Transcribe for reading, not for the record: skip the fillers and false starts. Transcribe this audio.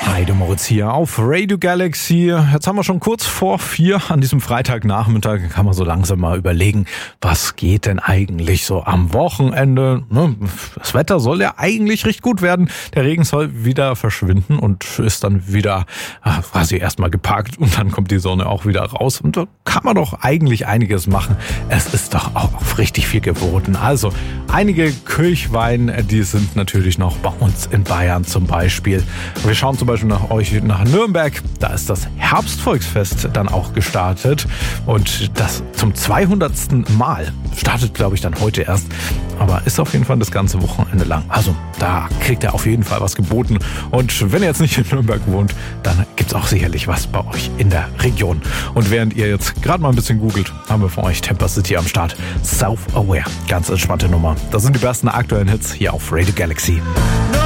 Heide Moritz hier auf Radio Galaxy. Jetzt haben wir schon kurz vor 4 an diesem Freitagnachmittag. Kann man so langsam mal überlegen, was geht denn eigentlich so am Wochenende? Das Wetter soll ja eigentlich recht gut werden. Der Regen soll wieder verschwinden und ist dann wieder quasi erstmal geparkt und dann kommt die Sonne auch wieder raus. Und da kann man doch eigentlich einiges machen. Es ist doch auch auf richtig viel geboten. Also einige Kirchweih, die sind natürlich noch bei uns in Bayern zum Beispiel. Wir schauen zum Beispiel nach Nürnberg. Da ist das Herbstvolksfest dann auch gestartet. Und das zum 200. Mal. Startet, glaube ich, dann heute erst. Aber ist auf jeden Fall das ganze Wochenende lang. Also da kriegt er auf jeden Fall was geboten. Und wenn ihr jetzt nicht in Nürnberg wohnt, dann gibt's auch sicherlich was bei euch in der Region. Und während ihr jetzt gerade mal ein bisschen googelt, haben wir für euch Temper City am Start. Self-Aware. Ganz entspannte Nummer. Das sind die besten aktuellen Hits hier auf Radio Galaxy.